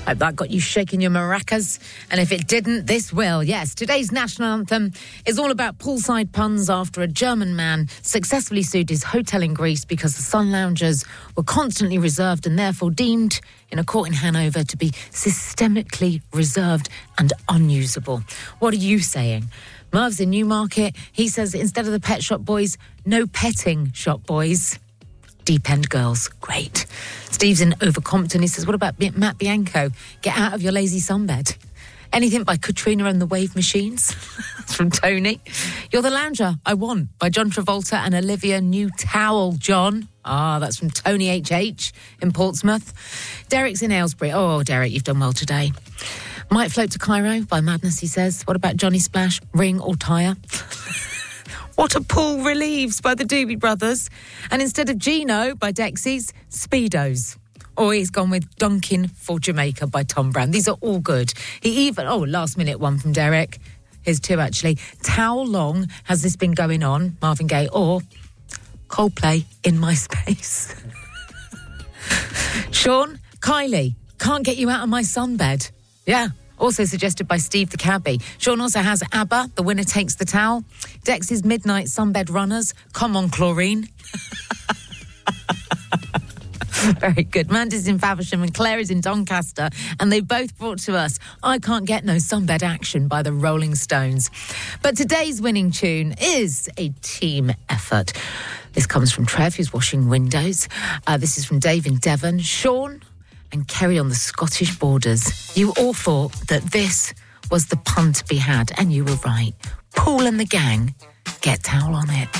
Hope that got you shaking your maracas. And if it didn't, this will. Yes, today's national anthem is all about poolside puns after a German man successfully sued his hotel in Greece because the sun loungers were constantly reserved and therefore deemed in a court in Hanover to be systemically reserved and unusable. What are you saying? Merv's in Newmarket. He says instead of the Pet Shop Boys, no petting shop boys. Deep End Girls. Great. Steve's in Overcompton. He says, what about Matt Bianco? Get out of your lazy sunbed. Anything by Katrina and the Wave Machines? That's from Tony. You're the Lounger I Want by John Travolta and Olivia Newtowell John. That's from Tony HH in Portsmouth. Derek's in Aylesbury. Oh, Derek, you've done well today. Might Float to Cairo by Madness, he says. What about Johnny Splash? Ring or Tyre? What a Pool Relieves by the Doobie Brothers. And instead of Gino by Dexys, Speedos. Or he's gone with Dunkin' for Jamaica by Tom Brand. These are all good. He even, last minute one from Derek. Here's two actually. How long has this been going on? Marvin Gaye. Or Coldplay, In My Space. Sean, Kylie, Can't Get You Out of My Sunbed. Yeah. Also suggested by Steve the Cabbie. Sean also has ABBA, The Winner Takes the Towel. Dex's Midnight Sunbed Runners, Come On Chlorine. Very good. Mandy's in Faversham and Claire is in Doncaster. And they both brought to us I Can't Get No Sunbed Action by the Rolling Stones. But today's winning tune is a team effort. This comes from Trev, who's washing windows. This is from Dave in Devon. Sean and Kerry on the Scottish borders. You all thought that this was the pun to be had, and you were right. Paul and the gang, get towel on it.